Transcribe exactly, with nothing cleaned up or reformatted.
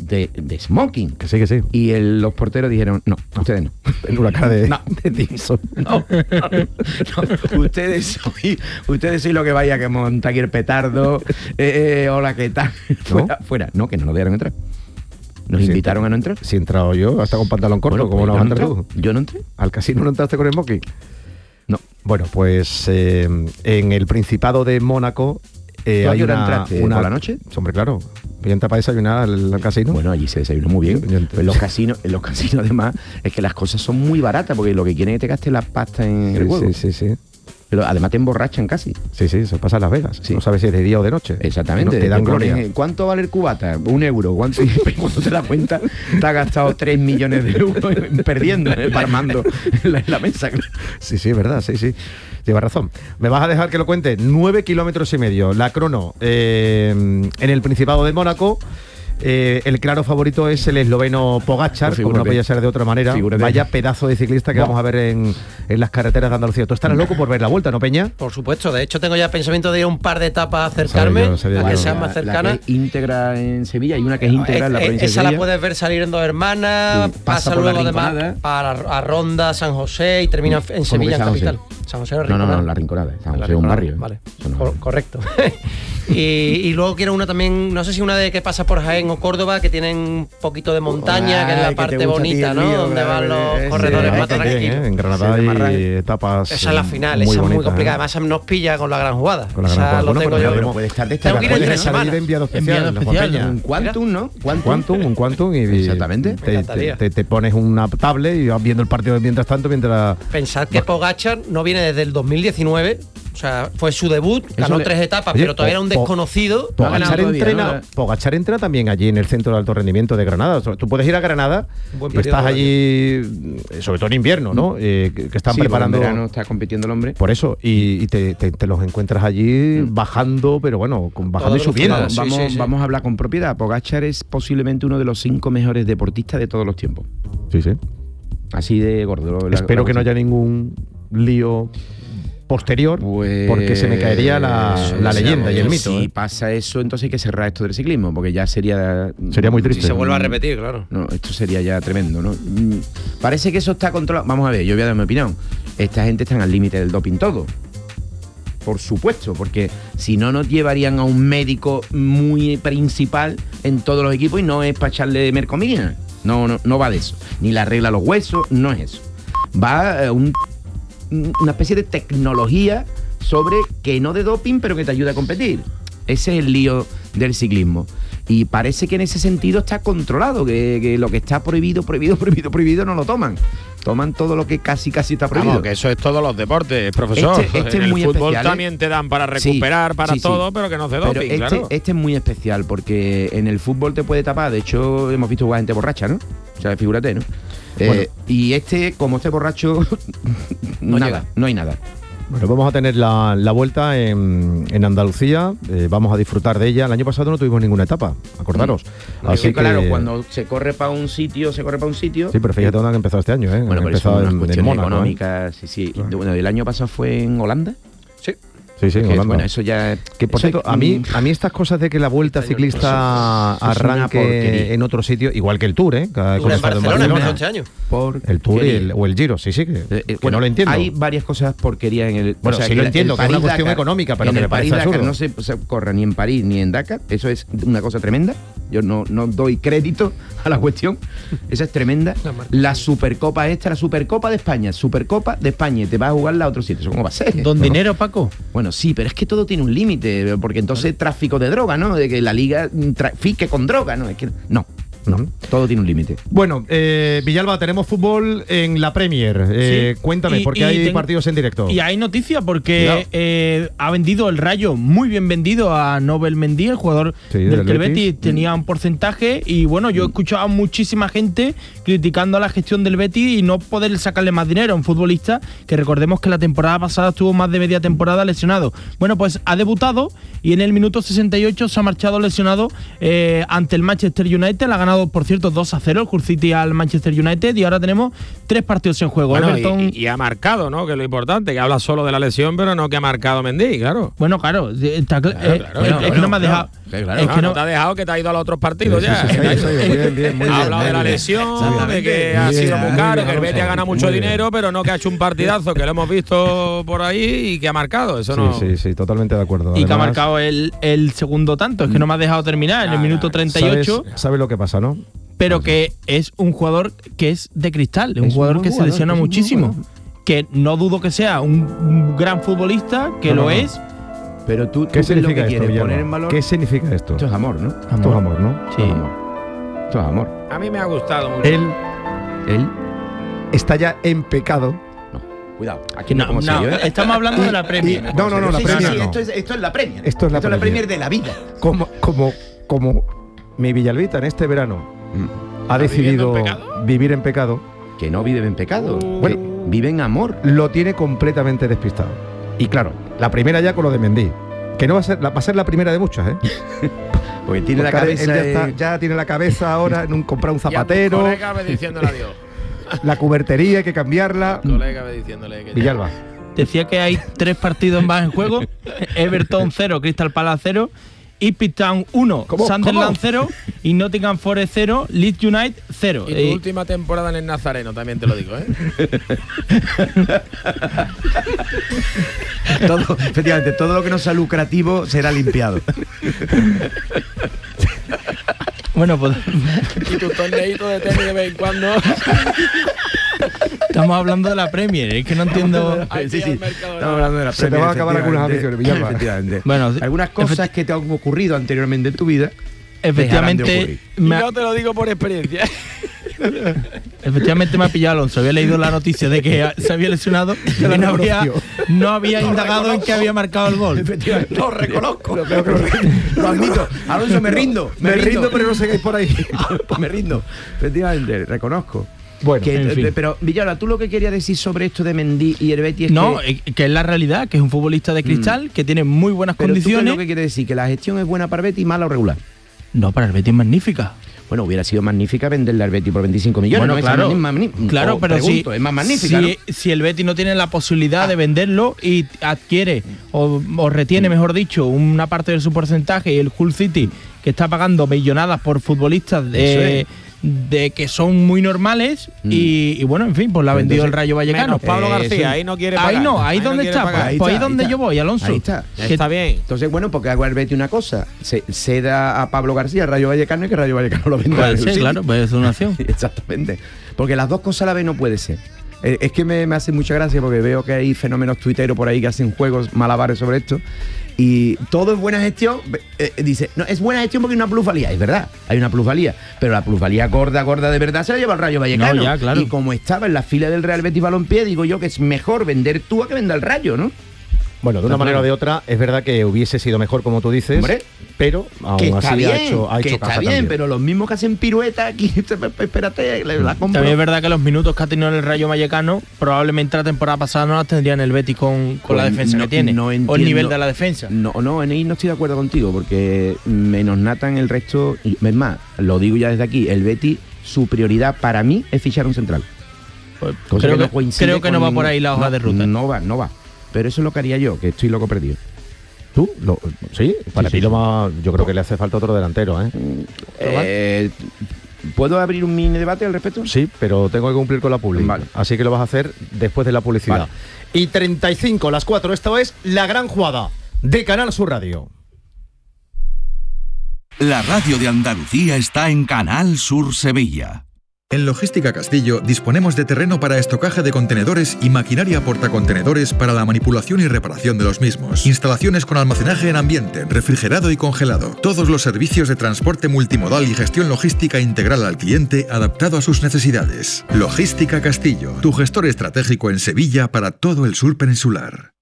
de, de smoking. Que sí, que sí. Y el, los porteros dijeron, no, no, ustedes no. El huracán de... No, no, no, no. Ustedes soy, ustedes soy lo que vaya que monta aquí el petardo. Eh, eh, hola, ¿qué tal? Fuera, ¿No? fuera. No, que no nos dejaron entrar. Nos Sí, invitaron a no entrar. Si he entrado yo, hasta con pantalón corto, Bueno, como pues una yo no banda entré. tú. Yo no entré. ¿Al casino no entraste con smoking? No. Bueno, pues eh, en el Principado de Mónaco eh, ¿Tú a hay qué hora una, entraste? una... ¿Por la noche? Hombre, claro. ¿Y entra para desayunar al, al casino? Bueno, allí se desayunó muy bien. Yo- yo entiendo. En los casinos, en los casinos además, es que las cosas son muy baratas porque lo que quieren es que te gastes la pasta en el sí, juego. sí, sí, sí. Pero además te emborrachan casi. Sí, sí, eso pasa en Las Vegas. Sí. No sabes si es de día o de noche. Exactamente. No, te dan ponen, gloria. ¿cuánto vale el cubata? Un euro. ¿Cuánto? Y cuando te das cuenta, te has gastado tres millones de euros perdiendo, eh, palmando en la, en la mesa. Sí, sí, es verdad, sí, sí. Llevas razón. ¿Me vas a dejar que lo cuente? Nueve kilómetros y medio. La crono eh, en el Principado de Mónaco. Eh, el claro favorito es el esloveno Pogačar, Pues como no figúrate. podía ser de otra manera. Figúrate. Vaya pedazo de ciclista que Buah. vamos a ver en, en las carreteras de Andalucía. Tú estarás loco por ver la vuelta, ¿no, Peña? Por supuesto, de hecho tengo ya pensamiento de ir a un par de etapas a acercarme, Sabía yo, sabía a yo. que sean más La cercanas. que es íntegra en Sevilla y una que es íntegra en la Eh, eh, provincia de esa Sevilla. la puedes ver salir en Dos Hermanas, Sí, pasa, pasa por la luego además Rinconada. para a Ronda, San José y termina en ¿Cómo Sevilla, que en San José? capital. San José No, no, Rinconada. no, la Rinconada. San En la José es un Rinconada, barrio. Vale, Eso no- Cor- correcto. y, y luego quiero una también, no sé si una de que pasa por Jaén o Córdoba, que tienen un poquito de montaña, que es Ay, la que parte te gusta a ti bonita, el ¿no? lío, Donde claro, van los ese, corredores ahí más también, tranquilos. ¿eh? En Granada Se hay amarra. etapas. Esa es la final, muy esa es muy bonitas, complicada. ¿eh? Además nos pilla con la gran jugada. Con la Esa gran jugada. lo Bueno, tengo pero yo. podemos- puede estar Tengo destacado. que ir en Puedes tres salir semanas. de enviado especial, Enviado Juan especial, Peña. Un quantum, ¿no? Un quantum, un quantum y, y Exactamente. te, Me encantaría. te- te pones una tablet y vas viendo el partido mientras tanto, mientras... Pensad que Pogačar no viene desde el dos mil diecinueve, o sea, fue su debut, ganó le- tres etapas, Oye, pero todavía era un Po- Po- desconocido. No ha ganado Pogačar todavía, entrena, ¿no? Pogačar entra también allí en el Centro de Alto Rendimiento de Granada. Tú puedes ir a Granada Buen y periodo estás del allí, eh, sobre todo en invierno, ¿no? Eh, que, que están Sí, porque preparando... en verano está compitiendo el hombre. Por eso, y, y te, te- te los encuentras allí bajando, pero bueno, con- bajando y Todos los subiendo. finales. Sí, vamos, sí, sí. vamos a hablar con propiedad. Pogačar es posiblemente uno de los cinco mejores deportistas de todos los tiempos. Sí, sí. Así de gordo. la- Espero la que no cosa. haya ningún lío posterior, Pues, porque se me caería la, eso, la o sea, leyenda y el porque mito. Si ¿eh? pasa eso, entonces hay que cerrar esto del ciclismo, porque ya sería... Sería muy Si triste. se vuelve a repetir, claro. No, esto sería ya tremendo, ¿no? Mm, Parece que eso está controlado. Vamos a ver, yo voy a dar mi opinión. Esta gente está al límite del doping todo. Por supuesto, porque si no nos llevarían a un médico muy principal en todos los equipos y no es para echarle mercomina. No, no, no va de eso. Ni le arregla los huesos, no es eso. Va eh, un- una especie de tecnología sobre que no de doping, pero que te ayuda a competir. Ese es el lío del ciclismo. Y parece que en ese sentido está controlado, que, que lo que está prohibido, prohibido, prohibido, prohibido, no lo toman. Toman todo lo que casi, casi está prohibido. Vamos, que eso es todos los deportes, profesor. Este- este en es el muy fútbol especial, ¿eh? también te dan para Sí, recuperar, para sí, sí. todo, pero que no se Pero doping, este, claro. este es muy especial porque en el fútbol te puede tapar. De hecho, hemos visto jugar gente borracha, ¿no? O sea, figúrate, ¿no? Eh, Bueno. y este, como este borracho, No nada, llega. no hay nada. Bueno, vamos a tener la, la vuelta en, en Andalucía, eh, vamos a disfrutar de ella. El año pasado no tuvimos ninguna etapa, acordaros. Así Así que, claro, que- cuando se corre para un sitio, se corre para un sitio. Sí, pero fíjate dónde han empezado este año, ¿eh? Bueno, han pero eso empezado son unas en, en cuestiones Mónaco, ¿eh? económicas, sí, sí. Y, bueno, el año pasado fue en Holanda. Sí. Sí, sí, en Que, Holanda. bueno, eso ya... Que por eso cierto, es- a mí, mm, a mí estas cosas de que la vuelta Este año ciclista eso es una arranque porquería. en otro sitio, igual que el Tour, ¿eh? Que ha Tour en comenzado en Barcelona empezó Barcelona. este año. por El Tour y el- o el Giro, sí, sí, que, Eh, eh, que bueno, no lo entiendo. Hay varias cosas porquerías en el. Bueno, sí lo el- entiendo, el que es una París cuestión Dakar, económica, pero en que el me parece París Dakar absurdo. no se, se corra ni en París ni en Dakar. Eso es una cosa tremenda. Yo no, no doy crédito a la cuestión. Esa es tremenda. La Supercopa esta, la Supercopa de España. Supercopa de España. Y te vas a jugarla a otro sitio. ¿Eso cómo va a ser? Don No. dinero, Paco. Bueno, sí, pero es que todo tiene un límite, porque entonces tráfico de droga, ¿no? De que la liga trafique con droga, ¿no? Es que no, no, Ujú. todo tiene un límite. Bueno, eh, Villalba, tenemos fútbol en la Premier. Eh, Sí. Cuéntame, Y- porque y hay tengo- partidos en directo. Y hay noticia porque Cuidado. eh, ha vendido el Rayo muy bien vendido a Nobel Mendy, el jugador Sí, del del que el Betis. Betis tenía un porcentaje. Y bueno, yo he escuchado a muchísima gente criticando a la gestión del Betis y no poder sacarle más dinero a un futbolista que recordemos que la temporada pasada estuvo más de media temporada lesionado. Bueno, pues ha debutado y en el minuto sesenta y ocho se ha marchado lesionado eh, ante el Manchester United. Ha ganado ganado, por cierto, dos a cero el Hull City al Manchester United y ahora tenemos tres partidos en juego. Bueno, Everton, y, y ha marcado, ¿no? Que es lo importante, que habla solo de la lesión, pero no que ha marcado Mendy, claro. Bueno, claro, está cl- Claro, eh, claro, es, claro, es que no me ha claro. dejado. Sí, claro. Es No, que no no, te ha dejado que te ha ido a los otros partidos Sí, ya. sí, sí, Que te ha sí, ido. sí, bien, bien, muy Ha bien, hablado muy de la bien. lesión, de que Muy ha bien, sido muy muy caro, bien, que el Betis ha ganado muy mucho bien. dinero, pero no que ha hecho un partidazo, que lo hemos visto por ahí y que ha marcado. Eso Sí, no. sí, sí, totalmente de acuerdo. y que ha Además, marcado el, el segundo tanto. Es que no me ha dejado terminar en el Nada, minuto treinta y ocho. ¿Sabes, sabes lo que pasa, no? Pero que es un jugador que es de cristal, es un Es un jugador buen que se jugador, lesiona es un buen muchísimo. jugador. Que no dudo que sea un, un gran futbolista, que No, no, lo no. es. Pero tú, ¿Qué tú es lo significa que esto, quieres Villalba? poner en valor. ¿Qué significa esto? Esto es amor, ¿no? Esto es amor, ¿no? Sí. Esto es amor. Esto es amor. A mí me ha gustado mucho. Él Él. está ya en pecado. No. Cuidado. Aquí No, no, como no, sello, ¿eh? estamos hablando de la Premier. y- no, no, no, la Sí, sí, Premier sí, no. Esto es, esto es la Premier. Esto es la Premier. Premier de la vida. Como, como, como mi Villalbita en este verano Mm. ha decidido viviendo en pecado? vivir en pecado, Que no vive en pecado. Bueno. que vive en amor. lo tiene completamente despistado. Y claro, la primera ya con lo de Mendy, que no va a ser, la- va a ser la primera de muchas, ¿eh? Porque tiene la Porque él cabeza. ya, está- eh, ya tiene la cabeza ahora en un comprar un Y a tu zapatero, colega ve diciéndole adiós. la cubertería hay que cambiarla. Colega ve diciéndole que ya- Villalba. Decía que hay tres partidos más en juego: Everton cero, Crystal Palace cero, Ipswich Town uno, ¿Cómo? Sunderland ¿Cómo? cero y Nottingham Forest cero, Leeds United cero. Y tu Eh, última temporada en el Nazareno, también te lo digo, ¿eh? todo, efectivamente, todo lo que no sea lucrativo será limpiado. bueno, pues Y tu torneito de tenis de vez en cuando. estamos hablando de la Premier, es que no entiendo. Aquí Sí, sí. al mercado. Estamos hablando de la Se te Premier, van a acabar algunas efectivamente. aficiones, Villalba. Efectivamente. Bueno, sí. Algunas cosas que te han ocurrido anteriormente en tu vida. Efectivamente dejarán de Y me, ha, no te lo digo por experiencia. efectivamente me ha pillado Alonso. Había leído la noticia de que se había lesionado y la no había, reconoció. no había indagado en que había marcado el gol. Efectivamente. Lo reconozco. Lo admito. Alonso, me rindo. Me rindo, pero no sigáis por ahí. me rindo. Efectivamente, reconozco. Bueno, Que- en fin. Pero, Villalba, tú lo que querías decir sobre esto de Mendy y el Betis es No, que. eh, que es la realidad, que es un futbolista de cristal, que tiene muy buenas Pero tú, ¿qué es condiciones. lo que quieres decir? ¿Que la gestión es buena para el Betis, mala o regular? No, para el Betis es magnífica. Bueno, hubiera sido magnífica venderle al Betis por veinticinco millones. Bueno, ¿no? claro, Esa es más magni- claro, o pero pregunto, si, es más magnífica, si, si el Betis no tiene la posibilidad de venderlo y adquiere o, o retiene, mejor dicho, una parte de su porcentaje y el Hull City, que está pagando millonadas por futbolistas de, Eso de que son muy normales Mm. y, y bueno, en fin, pues la ha Pues vendido entonces, el Rayo Vallecano. Menos Pablo Eso. García, ahí no quiere pagar. Ahí no, ahí, no donde quiere está, pagar. pues, pues ahí está, donde ahí yo está. voy, Alonso. Ahí está. Que- Está bien. Entonces, bueno, porque hago al Betis una cosa. Se, ceda a Pablo García, al Rayo Vallecano, y que Rayo Vallecano lo venda. Puede al ser, City. claro, pues es una opción. Exactamente. Porque las dos cosas a la vez no puede ser. Eh, Es que me, me hace mucha gracia porque veo que hay fenómenos tuiteros por ahí que hacen juegos malabares sobre esto. Y todo es buena gestión. Eh, eh, dice, no, es buena gestión porque hay una plusvalía. Es verdad, hay una plusvalía. Pero la plusvalía gorda, gorda de verdad se la lleva el Rayo Vallecano. No, ya, claro. Y como estaba en la fila del Real Betis Balompié, digo yo que es mejor vender tú a que venda el Rayo, ¿no? bueno, de una Está manera o claro. de otra, es verdad que hubiese sido mejor, como tú dices, Hombre, pero aún que así está bien, ha hecho, ha que hecho está casa bien, también. pero los mismos que hacen pirueta aquí, espérate, le- la compro. También es verdad que los minutos que ha tenido en el Rayo Vallecano, probablemente la temporada pasada no las tendría en el Betis con, con la Pues defensa no- que tiene. no o el entiendo. nivel de la defensa. No, no, en ahí no estoy de acuerdo contigo, porque menos Nathan el resto, y- es más, lo digo ya desde aquí, el Betis, su prioridad para mí es fichar un central. Pues Cosa creo que, no coincide creo que con no va ningún- por ahí la hoja no, de ruta. No va, no va. Pero eso es lo que haría yo, que estoy loco perdido. ¿Tú? Lo- sí, para Sí, ti sí, lo sí. más. Yo creo que le hace falta otro delantero, ¿eh? Eh, ¿Puedo abrir un mini debate al respecto? Sí, pero tengo que cumplir con la publicidad. Vale. Así que lo vas a hacer después de la publicidad. Vale. Y treinta y cinco, las cuatro. Esto es La Gran Jugada de Canal Sur Radio. La radio de Andalucía está en Canal Sur Sevilla. En Logística Castillo disponemos de terreno para estocaje de contenedores y maquinaria portacontenedores para la manipulación y reparación de los mismos. Instalaciones con almacenaje en ambiente, refrigerado y congelado. Todos los servicios de transporte multimodal y gestión logística integral al cliente adaptado a sus necesidades. Logística Castillo, tu gestor estratégico en Sevilla para todo el sur peninsular.